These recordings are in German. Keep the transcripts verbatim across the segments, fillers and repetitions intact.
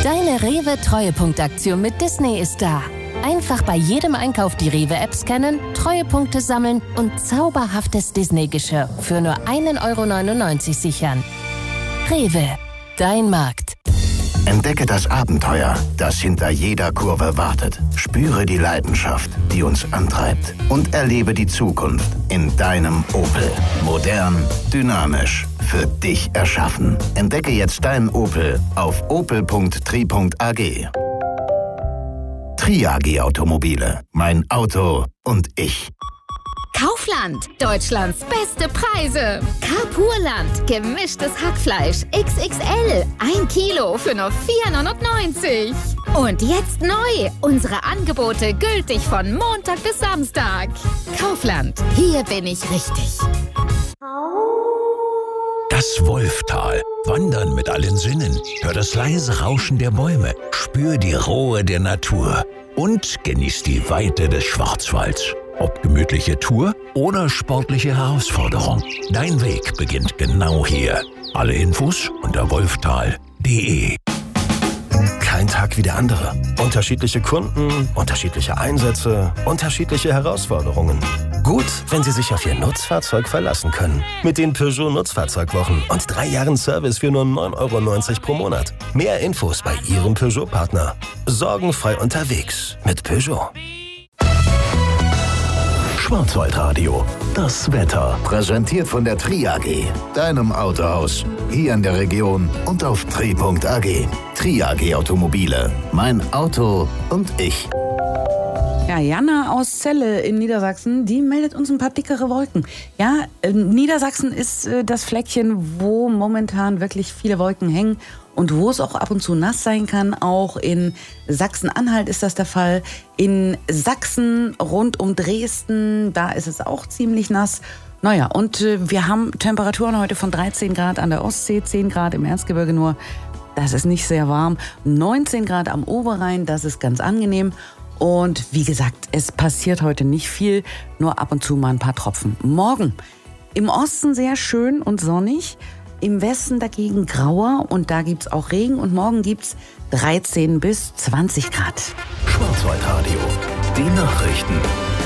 Deine Rewe-Treuepunktaktion mit Disney ist da. Einfach bei jedem Einkauf die Rewe-App scannen, Treuepunkte sammeln und zauberhaftes Disney-Geschirr für nur ein Euro neunundneunzig sichern. Rewe, dein Markt. Entdecke das Abenteuer, das hinter jeder Kurve wartet. Spüre die Leidenschaft, die uns antreibt. Und erlebe die Zukunft in deinem Opel. Modern, dynamisch, für dich erschaffen. Entdecke jetzt deinen Opel auf opel punkt tri punkt a g. Tri A G Automobile. Mein Auto und ich. Kaufland, Deutschlands beste Preise. Carpurland, gemischtes Hackfleisch X X L, ein Kilo für nur vier neunundneunzig. Und jetzt neu, unsere Angebote gültig von Montag bis Samstag. Kaufland, hier bin ich richtig. Das Wolftal. Wandern mit allen Sinnen. Hör das leise Rauschen der Bäume. Spür die Ruhe der Natur. Und genieß die Weite des Schwarzwalds. Ob gemütliche Tour oder sportliche Herausforderung. Dein Weg beginnt genau hier. Alle Infos unter wolftal punkt de. Kein Tag wie der andere. Unterschiedliche Kunden, unterschiedliche Einsätze, unterschiedliche Herausforderungen. Gut, wenn Sie sich auf Ihr Nutzfahrzeug verlassen können. Mit den Peugeot Nutzfahrzeugwochen und drei Jahren Service für nur neun Euro neunzig pro Monat. Mehr Infos bei Ihrem Peugeot-Partner. Sorgenfrei unterwegs mit Peugeot. Schwarzwaldradio. Das Wetter. Präsentiert von der Tri A G. Deinem Autohaus. Hier in der Region und auf tri punkt a g. Tri A G Automobile. Mein Auto und ich. Ja, Jana aus Celle in Niedersachsen, die meldet uns ein paar dickere Wolken. Ja, äh, Niedersachsen ist äh, das Fleckchen, wo momentan wirklich viele Wolken hängen und wo es auch ab und zu nass sein kann. Auch in Sachsen-Anhalt ist das der Fall. In Sachsen rund um Dresden, da ist es auch ziemlich nass. Naja, und äh, wir haben Temperaturen heute von dreizehn Grad an der Ostsee, zehn Grad im Erzgebirge nur. Das ist nicht sehr warm. neunzehn Grad am Oberrhein, das ist ganz angenehm. Und wie gesagt, es passiert heute nicht viel, nur ab und zu mal ein paar Tropfen. Morgen im Osten sehr schön und sonnig, im Westen dagegen grauer und da gibt's auch Regen und morgen gibt's dreizehn bis zwanzig Grad. Schwarzwaldradio, die Nachrichten.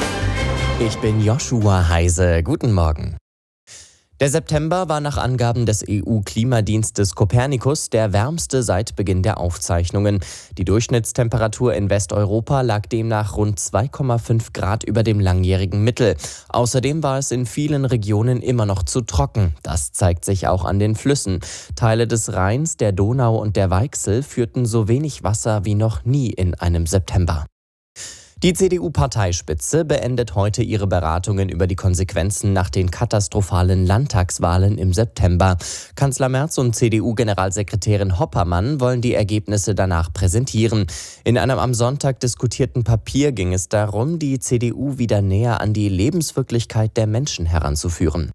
Ich bin Joshua Heise. Guten Morgen. Der September war nach Angaben des E U-Klimadienstes Copernicus der wärmste seit Beginn der Aufzeichnungen. Die Durchschnittstemperatur in Westeuropa lag demnach rund zwei Komma fünf Grad über dem langjährigen Mittel. Außerdem war es in vielen Regionen immer noch zu trocken. Das zeigt sich auch an den Flüssen. Teile des Rheins, der Donau und der Weichsel führten so wenig Wasser wie noch nie in einem September. Die C D U-Parteispitze beendet heute ihre Beratungen über die Konsequenzen nach den katastrophalen Landtagswahlen im September. Kanzler Merz und C D U-Generalsekretärin Hoppermann wollen die Ergebnisse danach präsentieren. In einem am Sonntag diskutierten Papier ging es darum, die C D U wieder näher an die Lebenswirklichkeit der Menschen heranzuführen.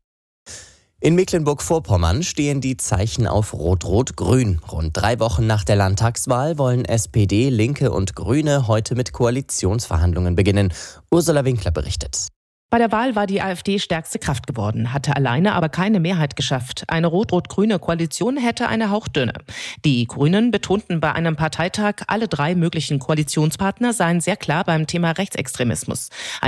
In Mecklenburg-Vorpommern stehen die Zeichen auf Rot-Rot-Grün. Rund drei Wochen nach der Landtagswahl wollen S P D, Linke und Grüne heute mit Koalitionsverhandlungen beginnen. Ursula Winkler berichtet. Bei der Wahl war die AfD stärkste Kraft geworden, hatte alleine aber keine Mehrheit geschafft. Eine rot-rot-grüne Koalition hätte eine hauchdünne. Die Grünen betonten bei einem Parteitag, alle drei möglichen Koalitionspartner seien sehr klar beim Thema Rechtsextremismus.